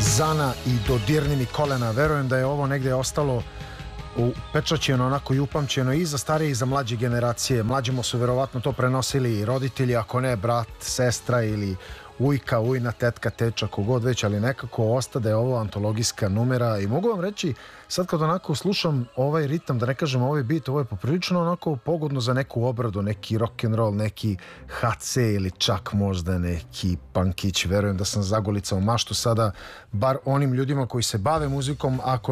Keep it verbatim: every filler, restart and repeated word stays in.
Zana i Dodirni mi kolena. Verujem da je ovo negde ostalo upečaćeno, onako i upamćeno i za starije i za mlađe generacije. Mlađimo su verovatno to prenosili i roditelji, ako ne brat, sestra ili ujka, ujna, tetka, teča, kogod već, ali nekako ostade je ovo antologijska numera i mogu vam reći, sad kad onako slušam ovaj ritam, da ne kažem ovaj beat, ovo je poprilično onako pogodno za neku obradu, neki rock'n'roll, neki ha ce ili čak možda neki punkić. Verujem da sam zagolicao maštu sada, bar onim ljudima koji se bave muzikom, ako